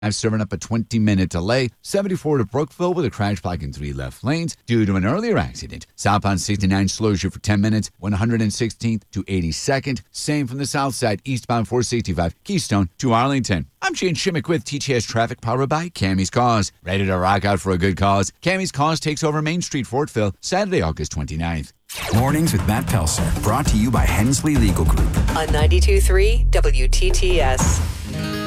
I'm serving up a 20-minute delay. 74 to Brookville with a crash block in 3 left lanes due to an earlier accident. Southbound 69 slows you for 10 minutes, 116th to 82nd. Same from the south side, eastbound 465 Keystone to Arlington. I'm Shane Shimmick with TTS Traffic, powered by Cammie's Cause. Ready to rock out for a good cause? Cammie's Cause takes over Main Street, Fortville, Saturday, August 29th. Mornings with Matt Pelser, brought to you by Hensley Legal Group. On 92.3 WTTS.